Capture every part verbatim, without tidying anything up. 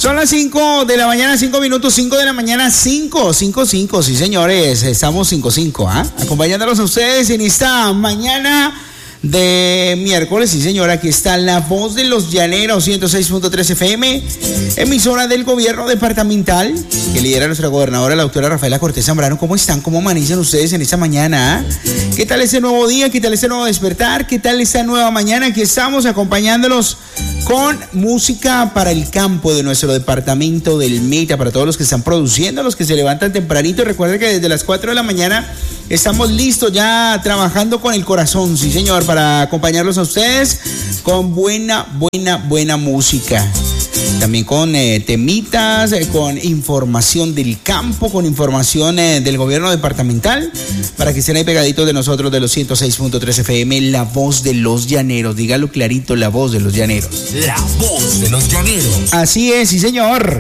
Son las cinco de la mañana, cinco minutos, cinco de la mañana, cinco, cinco, cinco, sí señores, estamos cinco, cinco, ¿ah? ¿eh? Acompañándolos a ustedes en esta mañana de miércoles, sí señora, aquí está la voz de los llaneros, ciento seis punto tres F M, emisora del gobierno departamental, que lidera nuestra gobernadora, la doctora Rafaela Cortés Zambrano. ¿Cómo están? ¿Cómo amanecen ustedes en esta mañana? ¿Qué tal ese nuevo día? ¿Qué tal ese nuevo despertar? ¿Qué tal esta nueva mañana? Aquí estamos acompañándolos con música para el campo de nuestro departamento del Meta, para todos los que están produciendo, los que se levantan tempranito. Recuerden que desde las cuatro de la mañana estamos listos ya trabajando con el corazón, sí señor, para acompañarlos a ustedes con buena, buena, buena música. También con eh, temitas, eh, con información del campo, con información eh, del gobierno departamental, para que estén ahí pegaditos de nosotros de los ciento seis punto tres F M, la voz de los llaneros. Dígalo clarito, la voz de los llaneros. La voz de los llaneros. Así es, sí señor.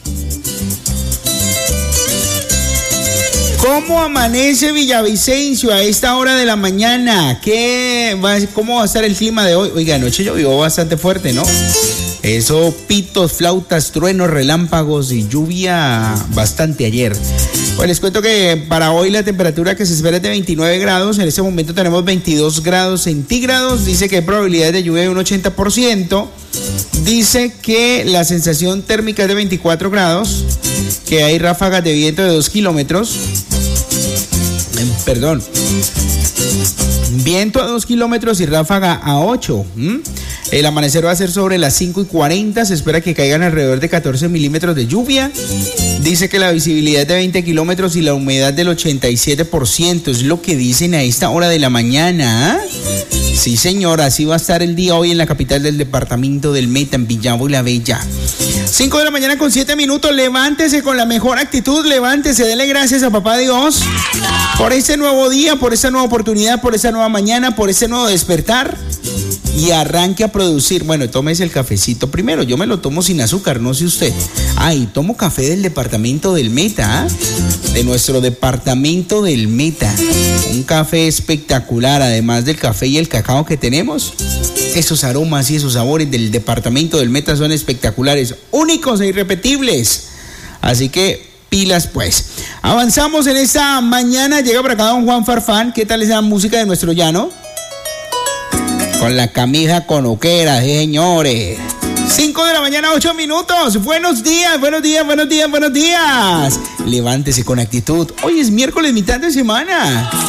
¿Cómo amanece Villavicencio a esta hora de la mañana? ¿Qué va, ¿Cómo va a estar el clima de hoy? Oiga, anoche llovió bastante fuerte, ¿no? Eso, pitos, flautas, truenos, relámpagos y lluvia bastante ayer. Pues les cuento que para hoy la temperatura que se espera es de veintinueve grados. En este momento tenemos veintidós grados centígrados. Dice que hay probabilidad de lluvia de un ochenta por ciento. Dice que la sensación térmica es de veinticuatro grados. Que hay ráfagas de viento de dos kilómetros. Eh, perdón. Viento a dos kilómetros y ráfaga a ocho. ¿Mm? El amanecer va a ser sobre las cinco y cuarenta. Se espera que caigan alrededor de catorce milímetros de lluvia. Dice que la visibilidad es de veinte kilómetros y la humedad del ochenta y siete por ciento. Es lo que dicen a esta hora de la mañana. Sí, señor, así va a estar el día hoy en la capital del departamento del Meta, en Villavo y La Bella. cinco de la mañana con siete minutos. Levántese con la mejor actitud. Levántese, dele gracias a papá Dios por este nuevo día, por esta nueva oportunidad, por esta nueva mañana, por este nuevo despertar. Y arranque a producir. Bueno, tómese el cafecito primero. Yo me lo tomo sin azúcar, no sé usted. Ay, tomo café del departamento del Meta, ¿eh? De nuestro departamento del Meta. Un café espectacular, además del café y el cacao que tenemos. Esos aromas y esos sabores del departamento del Meta son espectaculares, únicos e irrepetibles. Así que pilas pues. Avanzamos en esta mañana. Llega por acá don Juan Farfán. ¿Qué tal esa música de nuestro llano? Con la camisa conoquera, sí, señores. cinco de la mañana, ocho minutos. Buenos días, buenos días, buenos días, buenos días. Levántese con actitud. Hoy es miércoles, mitad de semana.